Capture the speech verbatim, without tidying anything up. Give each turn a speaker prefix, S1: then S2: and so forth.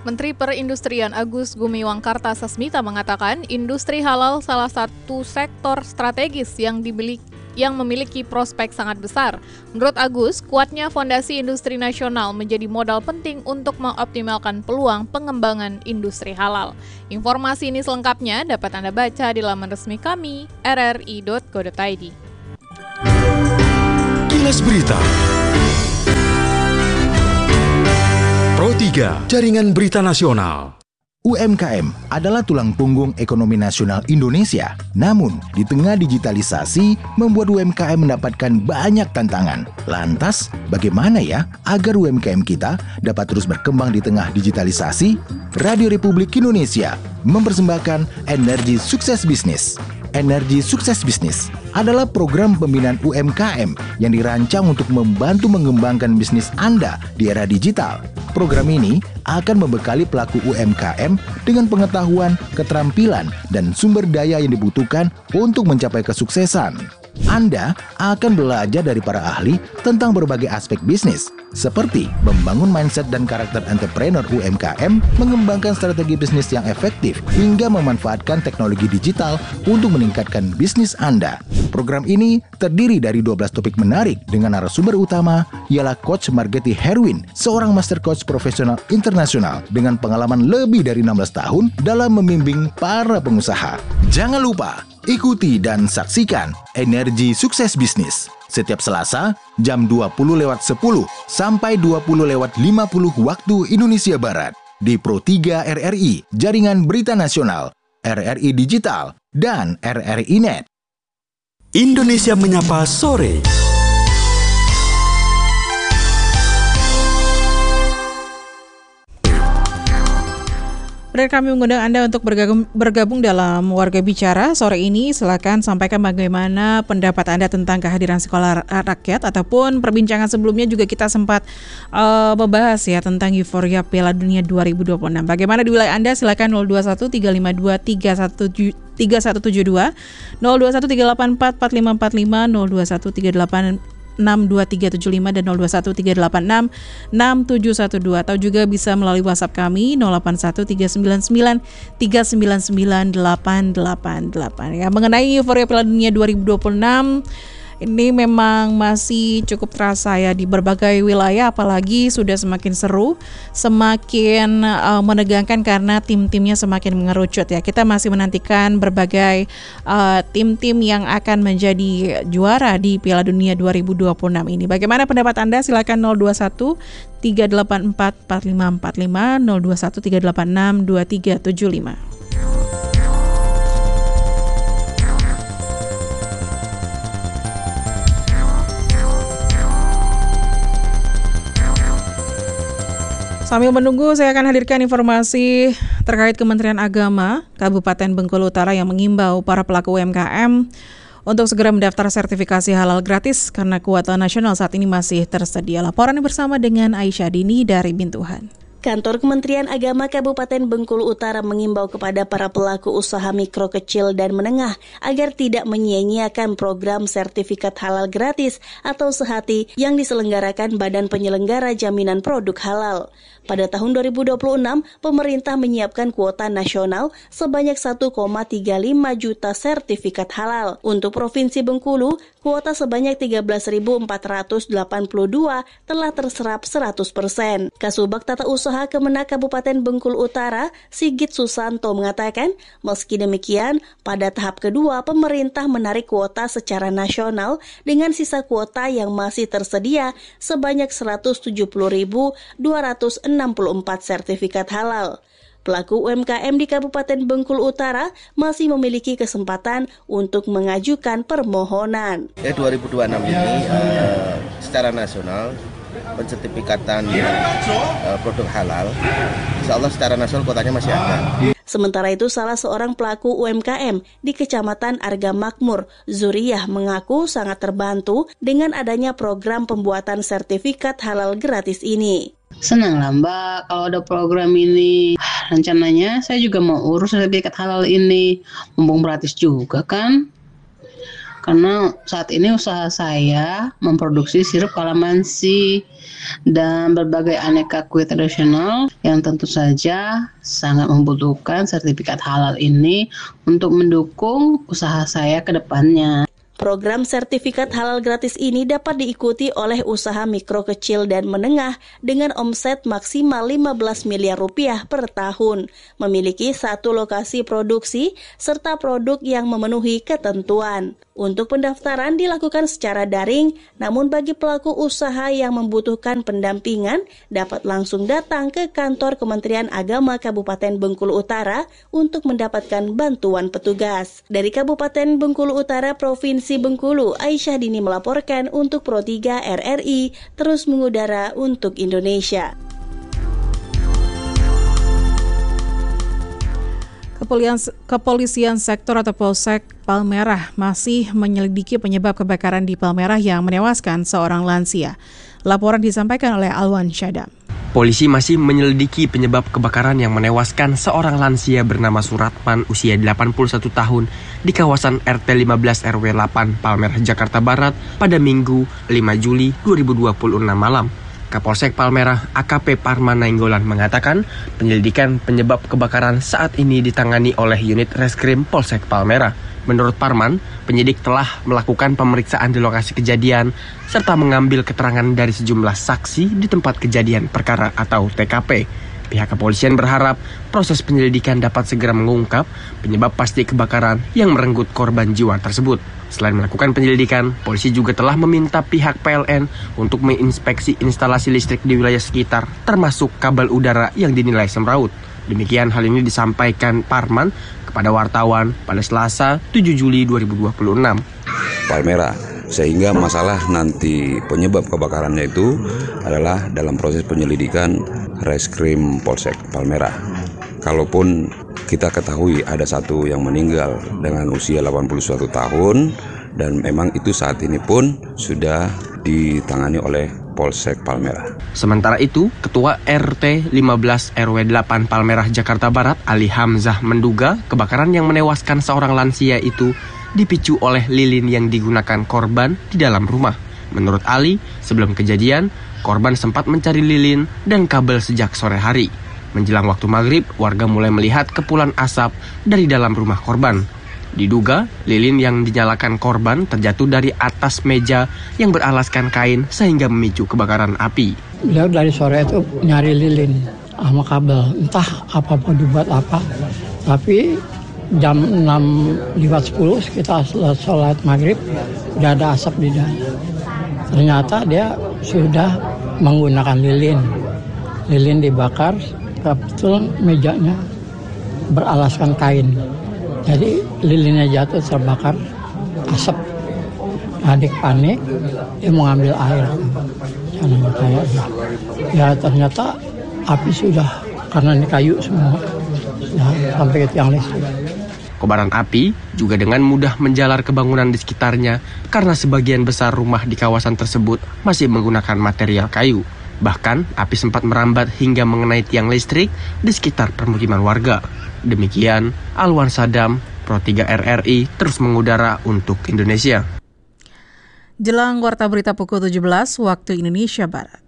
S1: Menteri Perindustrian Agus Gumiwang Kartasasmita mengatakan industri halal salah satu sektor strategis yang dimiliki yang memiliki prospek sangat besar. Menurut Agus, kuatnya fondasi industri nasional menjadi modal penting untuk mengoptimalkan peluang pengembangan industri halal. Informasi ini selengkapnya dapat Anda baca di laman resmi kami, r r i dot co dot i d.
S2: Kilas Berita Pro tiga, Jaringan Berita Nasional.
S3: U M K M adalah tulang punggung ekonomi nasional Indonesia. Namun, di tengah digitalisasi, membuat U M K M mendapatkan banyak tantangan. Lantas, bagaimana ya agar U M K M kita dapat terus berkembang di tengah digitalisasi? Radio Republik Indonesia mempersembahkan Energi Sukses Bisnis. Energi Sukses Bisnis adalah program pembinaan U M K M yang dirancang untuk membantu mengembangkan bisnis Anda di era digital. Program ini akan membekali pelaku U M K M dengan pengetahuan, keterampilan, dan sumber daya yang dibutuhkan untuk mencapai kesuksesan. Anda akan belajar dari para ahli tentang berbagai aspek bisnis, seperti membangun mindset dan karakter entrepreneur U M K M, mengembangkan strategi bisnis yang efektif, hingga memanfaatkan teknologi digital untuk meningkatkan bisnis Anda. Program ini terdiri dari dua belas topik menarik dengan narasumber utama ialah Coach Margeti Herwin, seorang master coach profesional internasional dengan pengalaman lebih dari enam belas tahun dalam membimbing para pengusaha. Jangan lupa, ikuti dan saksikan Energi Sukses Bisnis setiap Selasa jam dua puluh lewat sepuluh sampai dua puluh lewat lima puluh waktu Indonesia Barat di Pro tiga R R I, Jaringan Berita Nasional, R R I Digital, dan R R I Net.
S2: Indonesia Menyapa Sore.
S4: Dan kami mengundang Anda untuk bergabung, bergabung dalam Warga Bicara sore ini. Silakan sampaikan bagaimana pendapat Anda tentang kehadiran sekolah rakyat, ataupun perbincangan sebelumnya juga kita sempat uh, membahas ya tentang euforia Piala Dunia dua ribu dua puluh enam. Bagaimana di wilayah Anda? Silakan nol dua satu tiga lima dua tiga satu tujuh dua, nol dua satu tiga delapan empat empat lima empat lima, nol dua satu tiga delapan enam dua tiga tujuh lima dan nol dua satu tiga delapan enam enam tujuh satu dua, atau juga bisa melalui WhatsApp kami nol delapan satu tiga sembilan sembilan tiga sembilan sembilan delapan delapan delapan. Ya, mengenai euforia Piala Dunia dua ribu dua puluh enam ini memang masih cukup terasa ya di berbagai wilayah, apalagi sudah semakin seru, semakin uh, menegangkan karena tim-timnya semakin mengerucut ya. Kita masih menantikan berbagai uh, tim-tim yang akan menjadi juara di Piala Dunia dua ribu dua puluh enam ini. Bagaimana pendapat Anda? Silakan nol dua satu tiga delapan empat empat lima empat lima, nol dua satu tiga delapan enam dua tiga tujuh lima. Sambil menunggu, saya akan hadirkan informasi terkait Kementerian Agama Kabupaten Bengkulu Utara yang mengimbau para pelaku U M K M untuk segera mendaftar sertifikasi halal gratis karena kuota nasional saat ini masih tersedia. Laporannya bersama dengan Aisyah Dini dari Bintuhan.
S5: Kantor Kementerian Agama Kabupaten Bengkulu Utara mengimbau kepada para pelaku usaha mikro kecil dan menengah agar tidak menyia-nyiakan program sertifikat halal gratis atau sehati yang diselenggarakan Badan Penyelenggara Jaminan Produk Halal. Pada tahun dua ribu dua puluh enam, pemerintah menyiapkan kuota nasional sebanyak satu koma tiga lima juta sertifikat halal. Untuk Provinsi Bengkulu, kuota sebanyak tiga belas ribu empat ratus delapan puluh dua telah terserap seratus persen. Kasubag Tata Usaha Kemenak Kabupaten Bengkulu Utara, Sigit Susanto mengatakan, meski demikian, pada tahap kedua pemerintah menarik kuota secara nasional dengan sisa kuota yang masih tersedia sebanyak seratus tujuh puluh ribu dua ratus enam puluh empat sertifikat halal. Pelaku U M K M di Kabupaten Bengkulu Utara masih memiliki kesempatan untuk mengajukan permohonan.
S6: Eh, dua ribu dua puluh enam ini uh, secara nasional pensertifikatan uh, produk halal, insya Allah secara nasional kuotanya masih ada.
S5: Sementara itu, salah seorang pelaku U M K M di Kecamatan Arga Makmur, Zuriyah, mengaku sangat terbantu dengan adanya program pembuatan sertifikat halal gratis ini.
S7: Senang lah Mbak kalau ada program ini. Rencananya saya juga mau urus sertifikat halal ini, mumpung gratis juga kan. Karena saat ini usaha saya memproduksi sirup kalamansi dan berbagai aneka kue tradisional yang tentu saja sangat membutuhkan sertifikat halal ini untuk mendukung usaha saya ke depannya.
S5: Program sertifikat halal gratis ini dapat diikuti oleh usaha mikro kecil dan menengah dengan omset maksimal lima belas miliar rupiah per tahun, memiliki satu lokasi produksi serta produk yang memenuhi ketentuan. Untuk pendaftaran dilakukan secara daring, namun bagi pelaku usaha yang membutuhkan pendampingan dapat langsung datang ke kantor Kementerian Agama Kabupaten Bengkulu Utara untuk mendapatkan bantuan petugas. Dari Kabupaten Bengkulu Utara, Provinsi Bengkulu, Aisyah Dini melaporkan untuk Pro tiga R R I terus mengudara untuk Indonesia.
S4: Kepolisian, Kepolisian Sektor atau Polsek Palmerah masih menyelidiki penyebab kebakaran di Palmerah yang menewaskan seorang lansia. Laporan disampaikan oleh Alwan Syadam.
S8: Polisi masih menyelidiki penyebab kebakaran yang menewaskan seorang lansia bernama Suratman usia delapan puluh satu tahun di kawasan R T lima belas R W delapan Palmerah, Jakarta Barat pada Minggu lima Juli dua ribu dua puluh enam malam. Kapolsek Palmerah A K P Parman Nainggolan mengatakan penyelidikan penyebab kebakaran saat ini ditangani oleh unit Reskrim Polsek Palmerah. Menurut Parman, penyidik telah melakukan pemeriksaan di lokasi kejadian serta mengambil keterangan dari sejumlah saksi di tempat kejadian perkara atau T K P. Pihak kepolisian berharap proses penyelidikan dapat segera mengungkap penyebab pasti kebakaran yang merenggut korban jiwa tersebut. Selain melakukan penyelidikan, polisi juga telah meminta pihak P L N untuk menginspeksi instalasi listrik di wilayah sekitar, termasuk kabel udara yang dinilai semraut. Demikian hal ini disampaikan Parman kepada wartawan pada Selasa tujuh Juli dua ribu dua puluh enam.
S9: Palmerah, sehingga masalah nanti penyebab kebakarannya itu adalah dalam proses penyelidikan Reskrim Polsek Palmerah. Kalaupun kita ketahui ada satu yang meninggal dengan usia delapan puluh satu tahun dan memang itu saat ini pun sudah ditangani oleh Polsek Palmerah.
S8: Sementara itu, Ketua R T lima belas R W delapan Palmerah, Jakarta Barat, Ali Hamzah menduga kebakaran yang menewaskan seorang lansia itu dipicu oleh lilin yang digunakan korban di dalam rumah. Menurut Ali, sebelum kejadian, korban sempat mencari lilin dan kabel sejak sore hari. Menjelang waktu maghrib, warga mulai melihat kepulan asap dari dalam rumah korban. Diduga, lilin yang dinyalakan korban terjatuh dari atas meja yang beralaskan kain sehingga memicu kebakaran api.
S10: Beliau dari sore itu nyari lilin sama kabel, entah apa mau dibuat apa. Tapi jam enam lewat sepuluh kita sholat maghrib, udah ada asap di dalam. Ternyata dia sudah menggunakan lilin. Lilin dibakar, kebetulan mejanya beralaskan kain. Jadi lilinnya jatuh terbakar, asap. Adik panik, dia mau ngambil air. Jangan kayak ya ternyata api sudah, karena ini kayu semua, ya, sampai ke tiang listrik.
S8: Kobaran api juga dengan mudah menjalar ke bangunan di sekitarnya karena sebagian besar rumah di kawasan tersebut masih menggunakan material kayu. Bahkan api sempat merambat hingga mengenai tiang listrik di sekitar permukiman warga. Demikian Alwan Sadam, Pro tiga R R I terus mengudara untuk Indonesia.
S4: Jelang warta berita pukul tujuh belas waktu Indonesia Barat.